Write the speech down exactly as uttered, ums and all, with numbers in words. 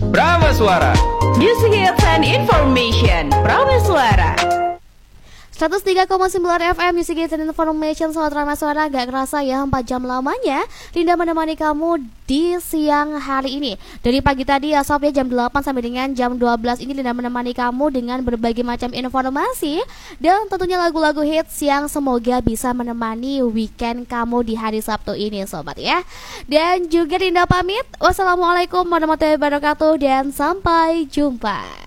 Prameswara. Music hits and information. Prameswara. seratus tiga koma sembilan F M Music Hits and Information. Sobat Prameswara, gak kerasa ya empat jam lamanya Linda menemani kamu di siang hari ini. Dari pagi tadi ya sob ya, jam delapan sampai dengan jam dua belas ini Linda menemani kamu dengan berbagai macam informasi dan tentunya lagu-lagu hits yang semoga bisa menemani weekend kamu di hari Sabtu ini sobat ya. Dan juga Linda pamit. Wassalamualaikum warahmatullahi wabarakatuh dan sampai jumpa.